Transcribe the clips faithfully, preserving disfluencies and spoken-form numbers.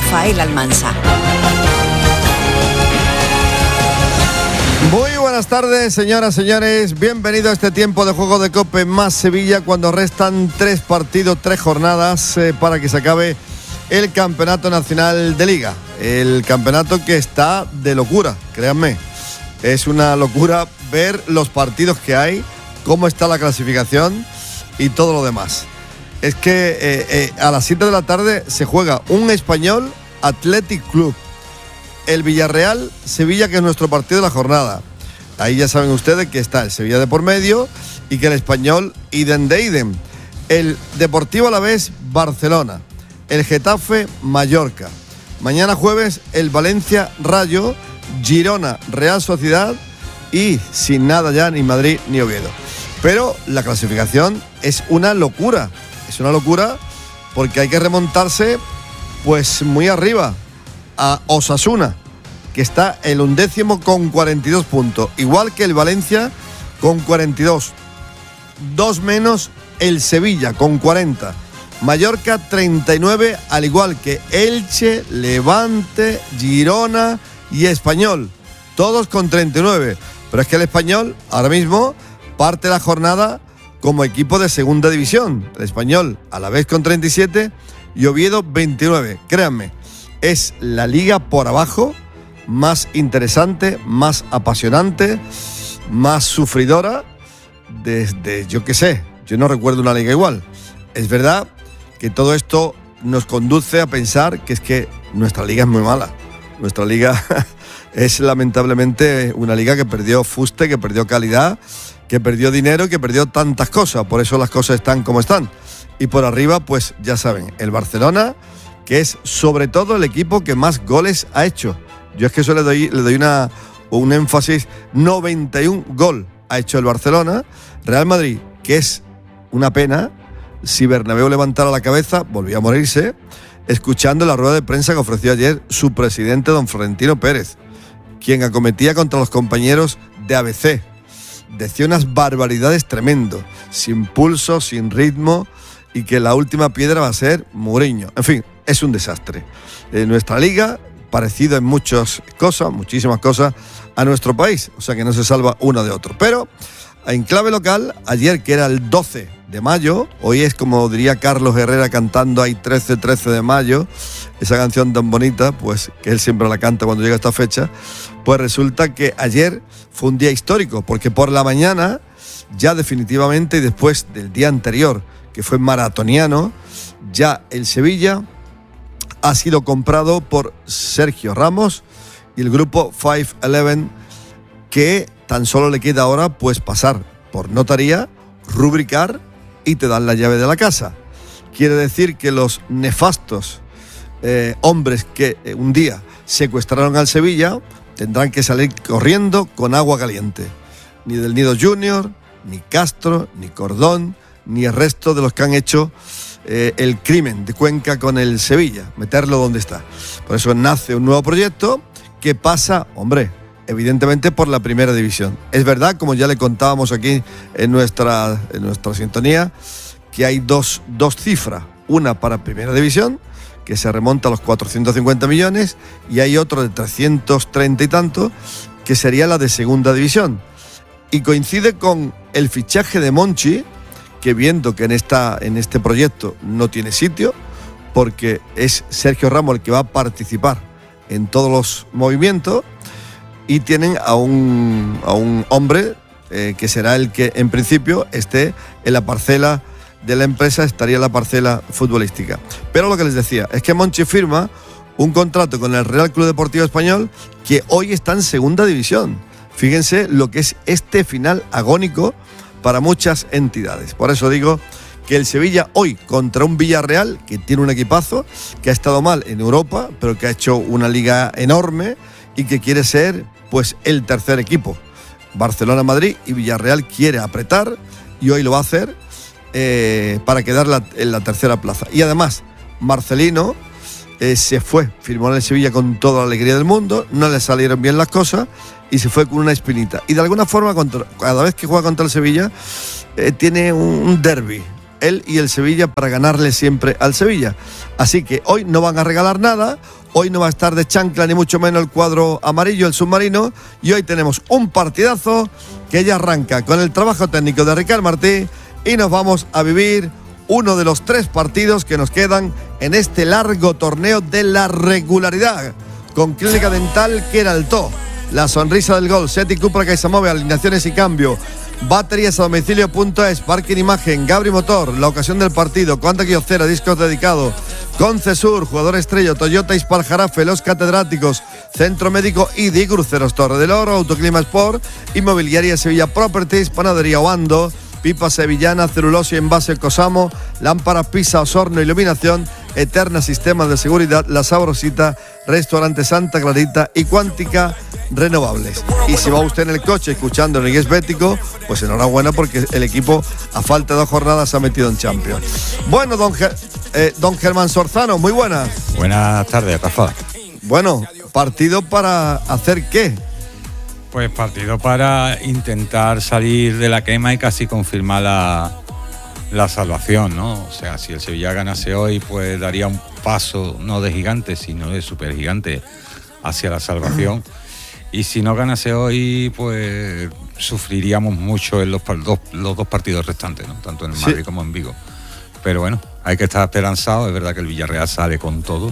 Rafael Almansa. Muy buenas tardes, señoras, señores. Bienvenido a este tiempo de Juego de Cope más Sevilla, cuando restan tres partidos, tres jornadas eh, para que se acabe el Campeonato Nacional de Liga. El campeonato que está de locura, créanme. Es una locura ver los partidos que hay, cómo está la clasificación y todo lo demás. Es que eh, eh, a las siete de la tarde se juega un Español Athletic Club. El Villarreal Sevilla, que es nuestro partido de la jornada. Ahí ya saben ustedes que está el Sevilla de por medio y que el Español idem de idem. El Deportivo Alavés Barcelona. El Getafe Mallorca. Mañana jueves el Valencia Rayo, Girona Real Sociedad y sin nada ya ni Madrid ni Oviedo. Pero la clasificación es una locura. Es una locura porque hay que remontarse pues muy arriba. A Osasuna, que está el undécimo con cuarenta y dos puntos, igual que el Valencia con cuarenta y dos, dos menos el Sevilla con cuarenta, Mallorca treinta y nueve, al igual que Elche, Levante, Girona y Español, todos con treinta y nueve, pero es que el Español ahora mismo parte la jornada como equipo de segunda división, el Español a la vez con treinta y siete y Oviedo veintinueve, créanme. Es la liga por abajo más interesante, más apasionante, más sufridora desde, yo qué sé, yo no recuerdo una liga igual. Es verdad que todo esto nos conduce a pensar que es que nuestra liga es muy mala. Nuestra liga es lamentablemente una liga que perdió fuste, que perdió calidad, que perdió dinero, que perdió tantas cosas. Por eso las cosas están como están. Y por arriba, pues ya saben, el Barcelona, que es sobre todo el equipo que más goles ha hecho. Yo es que eso le doy, le doy una, un énfasis, noventa y un gol ha hecho el Barcelona. Real Madrid, que es una pena, si Bernabéu levantara la cabeza, volvía a morirse, escuchando la rueda de prensa que ofreció ayer su presidente, don Florentino Pérez, quien acometía contra los compañeros de A B C. Decía unas barbaridades tremendo, sin pulso, sin ritmo, y que la última piedra va a ser Mourinho. En fin, es un desastre. Eh, nuestra liga, parecido en muchas cosas, muchísimas cosas, a nuestro país. O sea que no se salva uno de otro. Pero en clave local, ayer que era el doce de mayo, hoy es como diría Carlos Herrera cantando ahí trece, trece de mayo, esa canción tan bonita, pues que él siempre la canta cuando llega esta fecha, pues resulta que ayer fue un día histórico, porque por la mañana, ya definitivamente y después del día anterior, que fue maratoniano, ya el Sevilla ha sido comprado por Sergio Ramos y el grupo cinco once, que tan solo le queda ahora pues pasar por notaría, rubricar y te dan la llave de la casa. Quiere decir que los nefastos eh, hombres que eh, un día secuestraron al Sevilla tendrán que salir corriendo con agua caliente. Ni Del Nido Junior, ni Castro, ni Cordón, ni el resto de los que han hecho eh, el crimen de Cuenca con el Sevilla, meterlo donde está. Por eso nace un nuevo proyecto que pasa, hombre, evidentemente por la primera división. Es verdad, como ya le contábamos aquí en nuestra, en nuestra sintonía, que hay dos, dos cifras, una para primera división, que se remonta a los cuatrocientos cincuenta millones, y hay otro de trescientos treinta y tanto, que sería la de segunda división. Y coincide con el fichaje de Monchi, que viendo que en, esta, en este proyecto no tiene sitio, porque es Sergio Ramos el que va a participar en todos los movimientos, y tienen a un, a un hombre eh, que será el que en principio esté en la parcela de la empresa, estaría en la parcela futbolística. Pero lo que les decía es que Monchi firma un contrato con el Real Club Deportivo Español, que hoy está en segunda división. Fíjense lo que es este final agónico para muchas entidades. Por eso digo que el Sevilla hoy contra un Villarreal que tiene un equipazo, que ha estado mal en Europa, pero que ha hecho una liga enorme y que quiere ser pues el tercer equipo. Barcelona, Madrid y Villarreal quiere apretar y hoy lo va a hacer eh, para quedar la, en la tercera plaza. Y además, Marcelino eh, se fue, firmó en el Sevilla con toda la alegría del mundo, no le salieron bien las cosas y se fue con una espinita. Y de alguna forma, contra, cada vez que juega contra el Sevilla, eh, tiene un, un derbi, él y el Sevilla para ganarle siempre al Sevilla. Así que hoy no van a regalar nada, hoy no va a estar de chancla ni mucho menos el cuadro amarillo, el submarino, y hoy tenemos un partidazo que ya arranca con el trabajo técnico de Ricard Martí y nos vamos a vivir uno de los tres partidos que nos quedan en este largo torneo de la regularidad, con Clínica Dental Queraltó, la sonrisa del gol, Seat y Cupra Caixa alineaciones y cambio, baterías a domicilio punto es, parking imagen, Gabri Motor, la ocasión del partido, Cuanta Quiocera, discos dedicados, Concesur, jugador estrella, Toyota Ispal Jarafe, Los Catedráticos, Centro Médico I D I, Cruceros Torre del Oro, Autoclima Sport, Inmobiliaria Sevilla Properties, Panadería Oando, Pipa Sevillana, Celulosa y Envase Cosamo, Lámparas Pisa, Osorno, Iluminación, Eterna Sistemas de Seguridad, La Sabrosita, Restaurante Santa Clarita y Cuántica Renovables. Y si va usted en el coche escuchando el Gués Bético, pues enhorabuena porque el equipo a falta de dos jornadas se ha metido en Champions. Bueno, don, Ger- eh, don Germán Sorzano, muy buenas. Buenas tardes, Rafa. Bueno, partido para hacer ¿qué? Pues partido para intentar salir de la quema y casi confirmar la, la salvación, ¿no? O sea, si el Sevilla ganase hoy, pues daría un paso no de gigante, sino de super gigante hacia la salvación. Y si no ganase hoy, pues sufriríamos mucho en los, dos, los dos partidos restantes, ¿no? Tanto en el Madrid sí. como en Vigo. Pero bueno, hay que estar esperanzado. Es verdad que el Villarreal sale con todo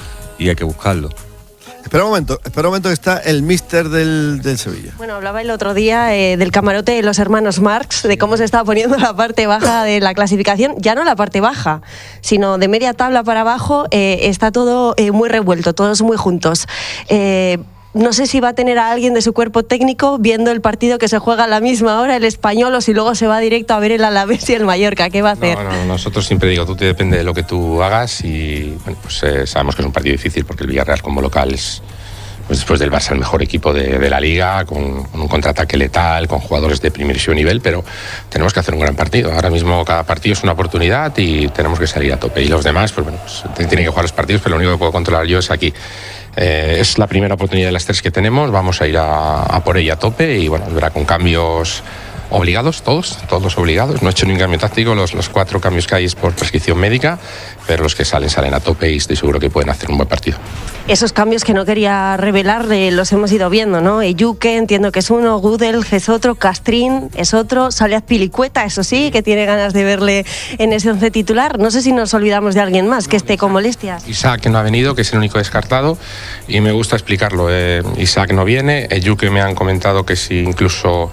y hay que buscarlo. Espera un momento, espera un momento que está el míster del, del Sevilla. Bueno, hablaba el otro día eh, del camarote de los hermanos Marx, de cómo se estaba poniendo la parte baja de la clasificación, ya no la parte baja, sino de media tabla para abajo, eh, está todo eh, muy revuelto, todos muy juntos. Eh, No sé si va a tener a alguien de su cuerpo técnico viendo el partido que se juega a la misma hora, el Español, o si luego se va directo a ver el Alavés y el Mallorca. ¿Qué va a hacer? No, no, nosotros siempre digo, tú te depende de lo que tú hagas y bueno, pues eh, sabemos que es un partido difícil porque el Villarreal como local es, pues después del Barça, el mejor equipo de, de la Liga, con, con un contraataque letal, con jugadores de primerísimo nivel, pero tenemos que hacer un gran partido. Ahora mismo cada partido es una oportunidad y tenemos que salir a tope. Y los demás, pues bueno, pues, tienen que jugar los partidos, pero lo único que puedo controlar yo es aquí. Eh, es la primera oportunidad de las tres que tenemos, vamos a ir a, a por ella a tope y bueno, verá con cambios obligados, todos, todos obligados. No he hecho ningún cambio táctico, los, los cuatro cambios que hay es por prescripción médica, pero los que salen, salen a tope y estoy seguro que pueden hacer un buen partido. Esos cambios que no quería revelar eh, los hemos ido viendo, ¿no? Eyuke, entiendo que es uno, Gudel es otro, Castrín es otro, sale Azpilicueta, eso sí, que tiene ganas de verle en ese once titular. No sé si nos olvidamos de alguien más que esté con molestias. Isaac, que no ha venido, que es el único descartado, y me gusta explicarlo. Eh, Isaac no viene, Eyuke me han comentado que si incluso...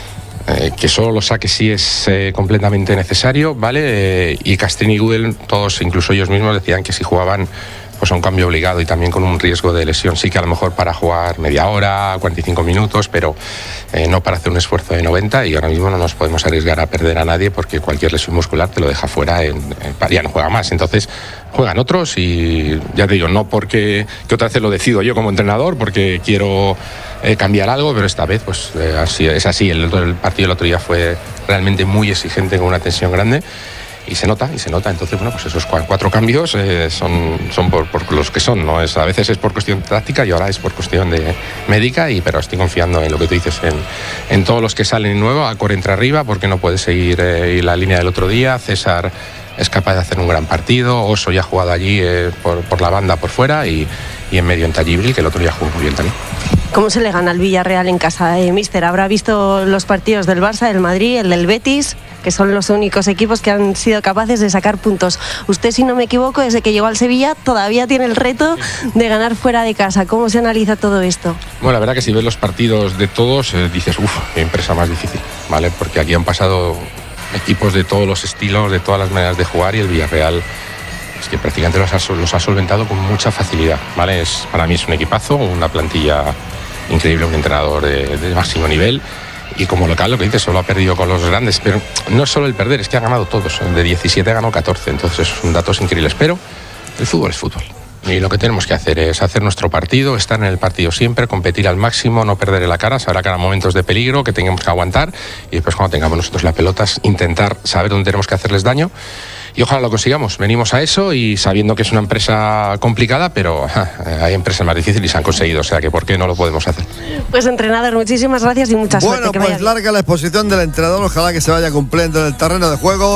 Eh, que solo lo saque si es eh, completamente necesario, ¿vale? Eh, y Castrín y Gudel, todos, incluso ellos mismos, decían que si jugaban pues a un cambio obligado y también con un riesgo de lesión, sí que a lo mejor para jugar media hora, cuarenta y cinco minutos, pero eh, no para hacer un esfuerzo de noventa, y ahora mismo no nos podemos arriesgar a perder a nadie porque cualquier lesión muscular te lo deja fuera, en, en, ya no juega más. Entonces juegan otros y ya te digo, no porque que otra vez lo decido yo como entrenador, porque quiero eh, cambiar algo, pero esta vez pues eh, así, es así. El, el partido del otro día fue realmente muy exigente, con una tensión grande. Y se nota, y se nota. Entonces, bueno, pues esos cuatro cambios eh, son, son por, por los que son, ¿no? Es, a veces es por cuestión táctica y ahora es por cuestión de médica, y, pero estoy confiando en lo que tú dices, en, en todos los que salen nuevo. Acor entra arriba porque no puede seguir eh, la línea del otro día. César es capaz de hacer un gran partido. Oso ya ha jugado allí eh, por, por la banda, por fuera, y, y en medio en Tajibril, que el otro día jugó muy bien también. ¿Cómo se le gana al Villarreal en casa, eh, míster? Habrá visto los partidos del Barça, del Madrid, el del Betis, que son los únicos equipos que han sido capaces de sacar puntos. Usted, si no me equivoco, desde que llegó al Sevilla, todavía tiene el reto de ganar fuera de casa. ¿Cómo se analiza todo esto? Bueno, la verdad que si ves los partidos de todos, eh, dices, uff, qué empresa más difícil, ¿vale? Porque aquí han pasado equipos de todos los estilos, de todas las maneras de jugar, y el Villarreal es que prácticamente los ha, los ha solventado con mucha facilidad, ¿vale? Es, para mí es un equipazo, una plantilla increíble, un entrenador de, de máximo nivel, y como local, lo que dices, solo ha perdido con los grandes, pero no es solo el perder, es que ha ganado todos, de diecisiete ganó catorce, entonces son datos increíbles, pero el fútbol es fútbol. Y lo que tenemos que hacer es hacer nuestro partido, estar en el partido siempre, competir al máximo, no perder la cara, saber que habrá momentos de peligro que tengamos que aguantar, y después cuando tengamos nosotros las pelotas, intentar saber dónde tenemos que hacerles daño, y ojalá lo consigamos. Venimos a eso y sabiendo que es una empresa complicada, pero ja, hay empresas más difíciles y se han conseguido, o sea que ¿por qué no lo podemos hacer? Pues entrenador, muchísimas gracias y mucha bueno, suerte. Bueno, pues larga la exposición del entrenador, ojalá que se vaya cumpliendo en el terreno de juego.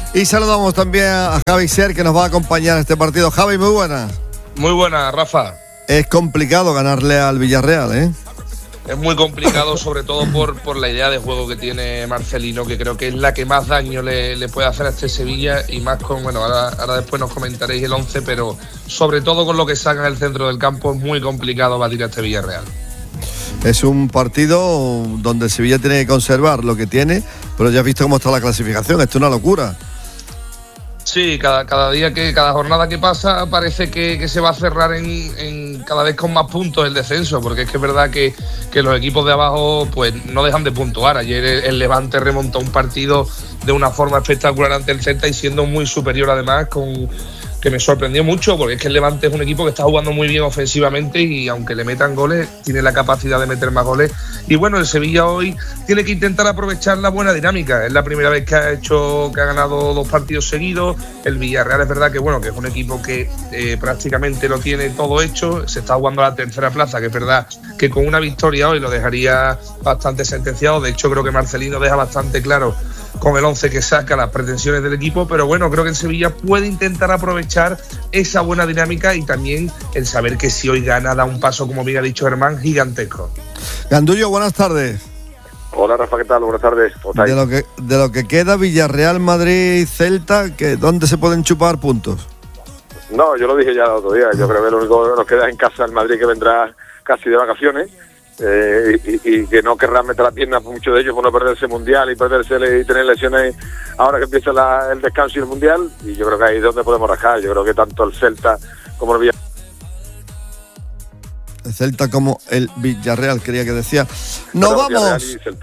Y saludamos también a Javi Ser, que nos va a acompañar en este partido. Javi, muy buenas. Muy buenas, Rafa. Es complicado ganarle al Villarreal, ¿eh? Es muy complicado, sobre todo por, por la idea de juego que tiene Marcelino, que creo que es la que más daño le, le puede hacer a este Sevilla, y más con, bueno, ahora, ahora después nos comentaréis el once, pero sobre todo con lo que saca en el centro del campo es muy complicado batir a este Villarreal. Es un partido donde el Sevilla tiene que conservar lo que tiene, pero ya has visto cómo está la clasificación, esto es una locura. Sí, cada, cada día que, cada jornada que pasa parece que, que se va a cerrar en, en cada vez con más puntos el descenso, porque es que es verdad que, que los equipos de abajo pues no dejan de puntuar. Ayer el, el Levante remontó un partido de una forma espectacular ante el Celta y siendo muy superior además, con que me sorprendió mucho, porque es que el Levante es un equipo que está jugando muy bien ofensivamente y aunque le metan goles, tiene la capacidad de meter más goles. Y bueno, el Sevilla hoy tiene que intentar aprovechar la buena dinámica. Es la primera vez que ha hecho, que ha ganado dos partidos seguidos. El Villarreal es verdad que bueno, que es un equipo que eh, prácticamente lo tiene todo hecho. Se está jugando a la tercera plaza, que es verdad que con una victoria hoy lo dejaría bastante sentenciado. De hecho, creo que Marcelino deja bastante claro con el once que saca las pretensiones del equipo, pero bueno, creo que el Sevilla puede intentar aprovechar esa buena dinámica y también el saber que si hoy gana da un paso, como bien ha dicho Germán, gigantesco. Gandullo, buenas tardes. Hola Rafa, ¿qué tal? Buenas tardes. De lo que, de lo que queda Villarreal, Madrid, Celta, que ¿dónde se pueden chupar puntos? No, yo lo dije ya el otro día, yo creo que lo único que nos queda es en casa el Madrid, que vendrá casi de vacaciones. Eh, y, y que no querrán meter la pierna por muchos de ellos por no perderse el mundial y perderse y tener lesiones ahora que empieza la, el descanso y el mundial, y yo creo que ahí es donde podemos rascar. Yo creo que tanto el Celta como el Villarreal, el Celta como el Villarreal, quería que decía. ¡Nos vamos!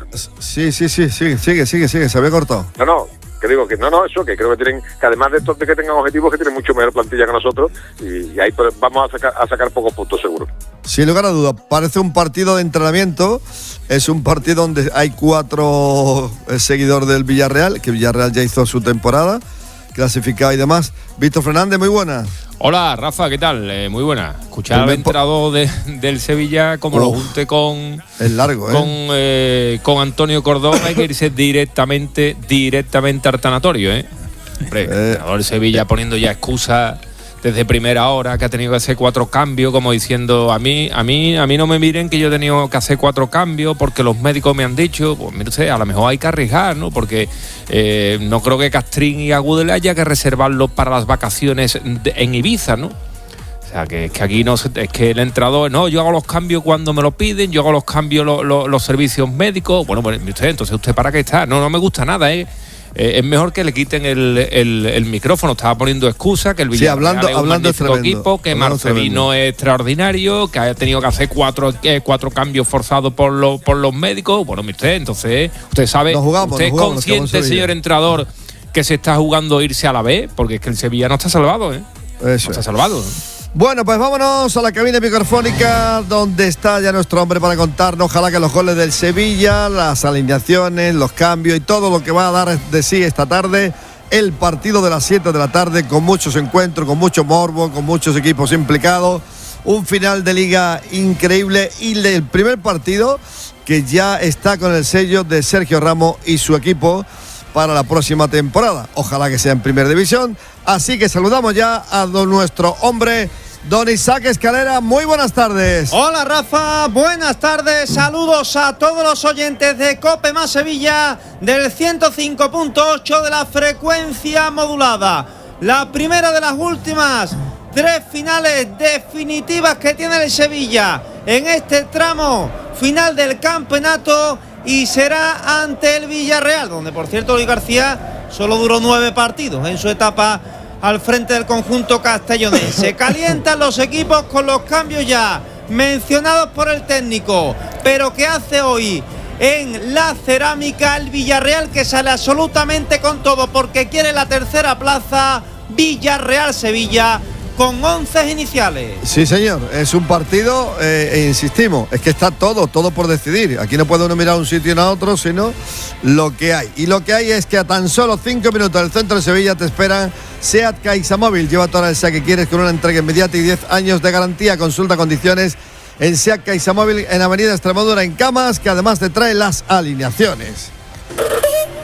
Sí, sí, sí, sigue, sigue, sigue, sigue, se había cortado. No, no, que digo que no, no, eso, que creo que tienen, que además de estos de que tengan objetivos, que tienen mucho mejor plantilla que nosotros, y, y ahí pues, vamos a sacar, a sacar pocos puntos seguro. Sin lugar a dudas, parece un partido de entrenamiento, es un partido donde hay cuatro eh, seguidores del Villarreal, que Villarreal ya hizo su temporada, clasificado y demás. Víctor Fernández, muy buena. Hola, Rafa, ¿qué tal? Eh, muy buena. Escuchar al entrenador de, del Sevilla como Uf, lo junte con es largo, ¿eh? con, eh, con Antonio Cordón, hay que irse directamente directamente al tanatorio, ¿eh? Hombre, el Eh, entrenador del Sevilla poniendo ya excusas desde primera hora, que ha tenido que hacer cuatro cambios, como diciendo, a mí a mí, a mí no me miren que yo he tenido que hacer cuatro cambios porque los médicos me han dicho. Pues mire usted, a lo mejor hay que arriesgar, ¿no? Porque eh, no creo que Castrín y Agudelo haya que reservarlos para las vacaciones de, en Ibiza, ¿no? O sea, que, que aquí no se, es que el entrenador, no, yo hago los cambios cuando me lo piden, yo hago los cambios, lo, lo, los servicios médicos. Bueno, pues usted, entonces usted para qué está. No, no me gusta nada, ¿eh? Eh, es mejor que le quiten el, el, el micrófono. Estaba poniendo excusa que el Villarreal sí, hablando, es un hablando magnífico tremendo, equipo, que Marcelino es extraordinario, que haya tenido que hacer cuatro, eh, cuatro cambios forzados por, lo, por los médicos. Bueno, usted, entonces, usted sabe, nos jugamos, usted nos es jugamos, consciente, señor entrenador, que se está jugando irse a la B, porque es que el Sevilla no está salvado, ¿eh? Eso no es. está salvado, ¿eh? Bueno, pues vámonos a la cabina microfónica, donde está ya nuestro hombre para contarnos, ojalá que los goles del Sevilla, las alineaciones, los cambios y todo lo que va a dar de sí esta tarde, el partido de las siete de la tarde, con muchos encuentros, con mucho morbo, con muchos equipos implicados, un final de liga increíble y el primer partido que ya está con el sello de Sergio Ramos y su equipo para la próxima temporada. Ojalá que sea en Primera División. Así que saludamos ya a don nuestro hombre, don Isaac Escalera. Muy buenas tardes. Hola Rafa, buenas tardes. Saludos a todos los oyentes de COPE más Sevilla del ciento cinco punto ocho de la frecuencia modulada. La primera de las últimas tres finales definitivas que tiene el Sevilla en este tramo final del campeonato, y será ante el Villarreal, donde por cierto Luis García solo duró nueve partidos en su etapa al frente del conjunto castellonense. Se calientan los equipos con los cambios ya mencionados por el técnico, pero ¿qué hace hoy en la cerámica el Villarreal, que sale absolutamente con todo porque quiere la tercera plaza? Villarreal-Sevilla con once iniciales. Sí, señor, es un partido, eh, e insistimos, es que está todo, todo por decidir. Aquí no puede uno mirar a un sitio y a otro, sino lo que hay. Y lo que hay es que a tan solo cinco minutos del centro de Sevilla te esperan SEAT CaixaMóvil. Lleva toda la SEAT que quieres con una entrega inmediata y diez años de garantía. Consulta condiciones en SEAT CaixaMóvil en Avenida Extremadura en Camas, que además te trae las alineaciones.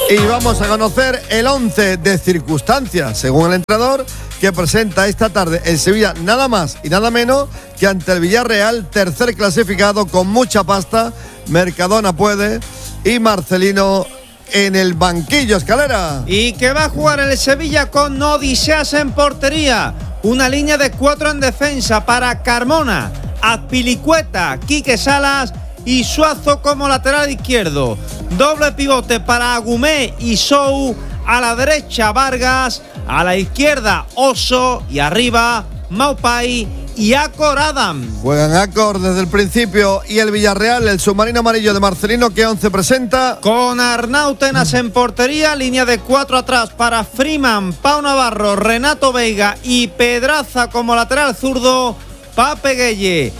Y vamos a conocer el once de circunstancias, según el entrenador, que presenta esta tarde el Sevilla nada más y nada menos que ante el Villarreal, tercer clasificado con mucha pasta. Mercadona puede y Marcelino en el banquillo. Escalera. Y que va a jugar el Sevilla con Odiseas en portería. Una línea de cuatro en defensa para Carmona, Azpilicueta, Quique Salas y Suazo como lateral izquierdo. Doble pivote para Agumé y Sou. A la derecha Vargas, a la izquierda Oso y arriba Maupay y Acor Adam. Juegan Acor desde el principio. Y el Villarreal, el submarino amarillo de Marcelino, ¿qué once presenta? Con Arnautenas en portería, línea de cuatro atrás para Freeman, Pau Navarro, Renato Veiga y Pedraza como lateral zurdo, Pape Gueye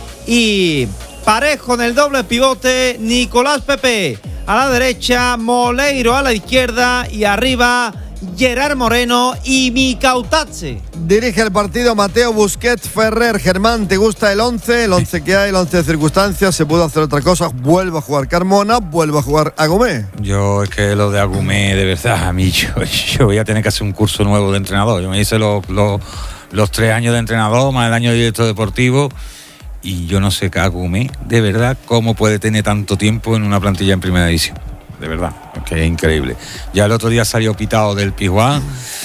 y Parejo en el doble pivote, Nicolás Pepe a la derecha, Moleiro a la izquierda y arriba Gerard Moreno y Micautache. Dirige el partido Mateo Busquets Ferrer. Germán, ¿te gusta el once? El once que hay, el once de circunstancias. Se puede hacer otra cosa. Vuelve a jugar Carmona, vuelve a jugar Agumé. Yo es que lo de Agumé, de verdad, a mí yo, yo voy a tener que hacer un curso nuevo de entrenador. Yo me hice los, los, los tres años de entrenador, más el año de director deportivo. Y yo no sé, Agumé, de verdad, cómo puede tener tanto tiempo en una plantilla en primera división. De verdad, que es increíble. Ya el otro día salió pitado del Pijuán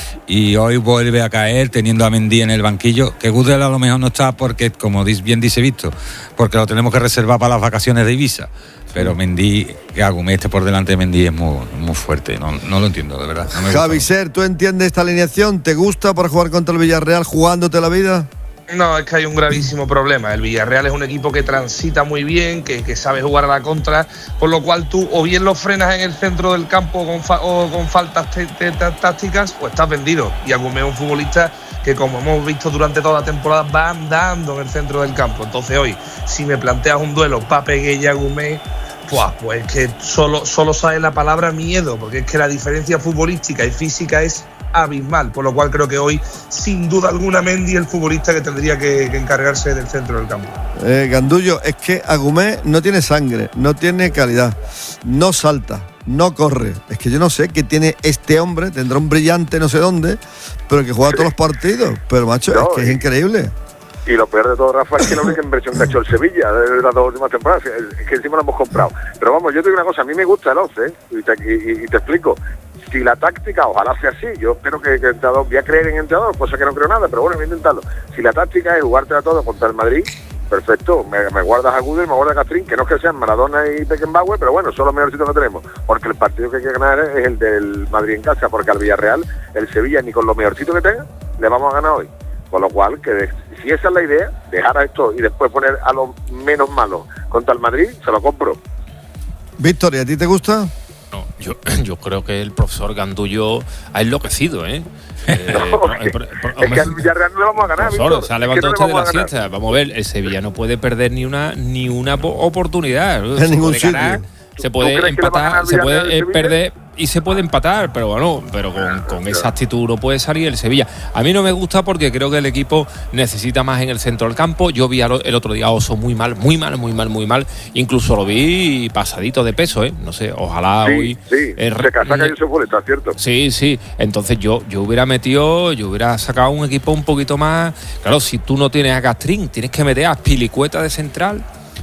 y hoy vuelve a caer teniendo a Mendy en el banquillo, que Gudel a lo mejor no está porque, como bien dice Víctor, porque lo tenemos que reservar para las vacaciones de Ibiza. Pero Mendy, que Agumé esté por delante de Mendy es muy, muy fuerte, no, no lo entiendo, de verdad. No Javi Ser, ¿tú entiendes esta alineación? ¿Te gusta para jugar contra el Villarreal jugándote la vida? No, es que hay un gravísimo problema. El Villarreal es un equipo que transita muy bien, que, que sabe jugar a la contra, por lo cual tú o bien lo frenas en el centro del campo con fa- o con faltas t- t- t- tácticas o estás vendido. Y Agumé es un futbolista que, como hemos visto durante toda la temporada, va andando en el centro del campo. Entonces hoy, si me planteas un duelo Pape Gueye Agumé, pues, pues que solo, solo sale la palabra miedo, porque es que la diferencia futbolística y física es abismal, por lo cual creo que hoy, sin duda alguna, Mendy es el futbolista que tendría que, que encargarse del centro del campo. Eh, Gandullo, es que Agumé no tiene sangre, no tiene calidad, no salta, no corre. Es que yo no sé qué tiene este hombre, tendrá un brillante no sé dónde, pero que juega todos los partidos. Pero macho, no, es que es increíble. Y lo peor de todo, Rafa, es que la única inversión que ha hecho el Sevilla de las dos últimas temporadas es que encima lo hemos comprado. Pero vamos, yo te digo una cosa, a mí me gusta el once, ¿eh? y, te, y, y te explico. Si la táctica, ojalá sea así, yo espero que, que el entrenador, voy a creer en el entrenador, cosa que no creo nada, pero bueno, voy a intentarlo. Si la táctica es jugarte a todo contra el Madrid, perfecto, me, me guardas a Gudel, me guardas a Castrín, que no es que sean Maradona y Beckenbauer, pero bueno, son los mejores sitios que tenemos, porque el partido que hay que ganar es el del Madrid en casa, porque al Villarreal, el Sevilla, ni con los mejorcitos que tenga, le vamos a ganar hoy. Con lo cual, que de, si esa es la idea, dejar a esto y después poner a los menos malos contra el Madrid, se lo compro. Víctor, ¿y a ti te gusta? No, yo, yo creo que el profesor Gandullo ha enloquecido, ¿eh? eh no, el, el, es que al Villarreal no le vamos a ganar, profesor, Víctor, se ha levantado es que no usted de la siesta. Vamos a ver, el Sevilla no puede perder ni una ni una oportunidad. En se ningún puede sitio. Ganar, se puede empatar, se puede eh, perder y se puede empatar, pero bueno, pero con, con esa actitud no puede salir el Sevilla. A mí no me gusta porque creo que el equipo necesita más en el centro del campo. Yo vi el otro día a Oso muy mal, muy mal, muy mal, muy mal. Incluso lo vi pasadito de peso, ¿eh? No sé, ojalá sí, hoy... Sí, eh, se casaca y eso fue, está cierto. Sí, sí. Entonces yo, yo hubiera metido, yo hubiera sacado un equipo un poquito más... Claro, si tú no tienes a Castrín, tienes que meter a Azpilicueta de central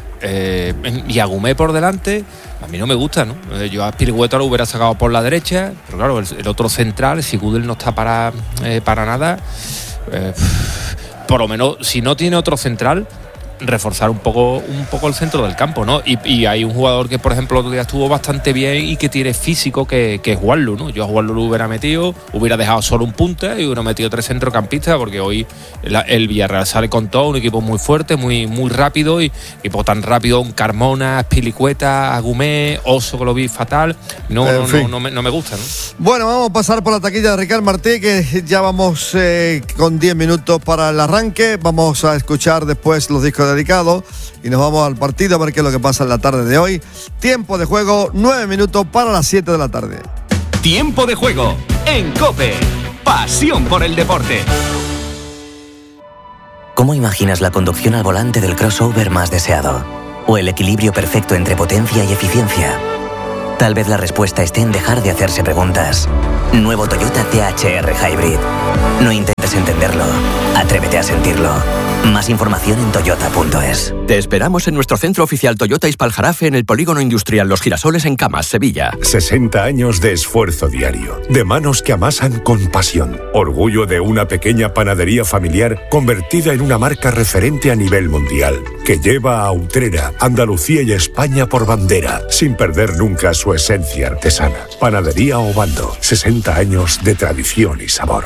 eh, y a Agumé por delante. A mí no me gusta, ¿no? Yo a Azpilicueta lo hubiera sacado por la derecha, pero claro, el, el otro central, si Gudel no está para, eh, para nada, eh, por lo menos, si no tiene otro central, reforzar un poco un poco el centro del campo, ¿no? Y, y hay un jugador que, por ejemplo, el otro día estuvo bastante bien y que tiene físico, que, que es Juanlu, ¿no? Yo a Juanlu lo hubiera metido, hubiera dejado solo un punta y hubiera metido tres centrocampistas, porque hoy la, el Villarreal sale con todo, un equipo muy fuerte, muy muy rápido, y equipo tan rápido, un Carmona, Azpilicueta, Agumé, Oso, que lo vi fatal. No, en no, fin. no, no, me, no me gusta, ¿no? Bueno, vamos a pasar por la taquilla de Ricard Martí, que ya vamos eh, con diez minutos para el arranque. Vamos a escuchar después los discos dedicados y nos vamos al partido a ver qué es lo que pasa en la tarde de hoy. Tiempo de juego, nueve minutos para las siete de la tarde. Tiempo de juego en COPE. Pasión por el deporte. ¿Cómo imaginas la conducción al volante del crossover más deseado? ¿O el equilibrio perfecto entre potencia y eficiencia? Tal vez la respuesta esté en dejar de hacerse preguntas. Nuevo Toyota C H R Hybrid. No intentes entenderlo. Atrévete a sentirlo. Más información en toyota punto es. Te esperamos en nuestro centro oficial Toyota Ispaljarafe en el Polígono Industrial Los Girasoles en Camas, Sevilla. sesenta años de esfuerzo diario, de manos que amasan con pasión. Orgullo de una pequeña panadería familiar convertida en una marca referente a nivel mundial, que lleva a Utrera, Andalucía y España por bandera, sin perder nunca su esencia artesana. Panadería Obando, sesenta años de tradición y sabor.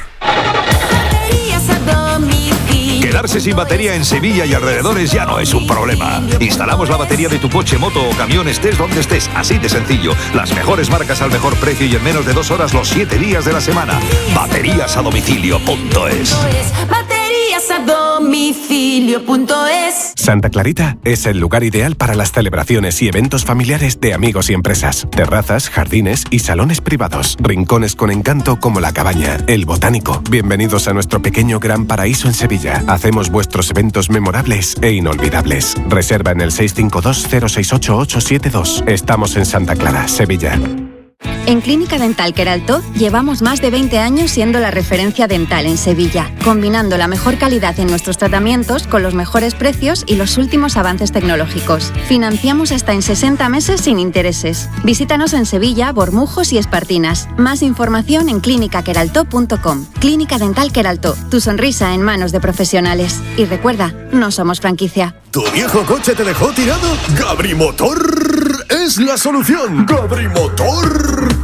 Quedarse sin batería en Sevilla y alrededores ya no es un problema. Instalamos la batería de tu coche, moto o camión, estés donde estés, así de sencillo. Las mejores marcas al mejor precio y en menos de dos horas los siete días de la semana. Baterías a domicilio punto es. Baterías a domicilio punto es. Santa Clarita es el lugar ideal para las celebraciones y eventos familiares de amigos y empresas. Terrazas, jardines y salones privados. Rincones con encanto como La Cabaña, El Botánico. Bienvenidos a nuestro pequeño gran paraíso en Sevilla. Hacemos vuestros eventos memorables e inolvidables. Reserva en el seis cinco dos cero seis ocho ocho siete dos. Estamos en Santa Clara, Sevilla. En Clínica Dental Queraltó llevamos más de veinte años siendo la referencia dental en Sevilla, combinando la mejor calidad en nuestros tratamientos con los mejores precios y los últimos avances tecnológicos. Financiamos hasta en sesenta meses sin intereses. Visítanos en Sevilla, Bormujos y Espartinas. Más información en clínica queraltó punto com. Clínica Dental Queraltó, tu sonrisa en manos de profesionales. Y recuerda, no somos franquicia. ¿Tu viejo coche te dejó tirado? Gabrimotor es la solución. Gabrimotor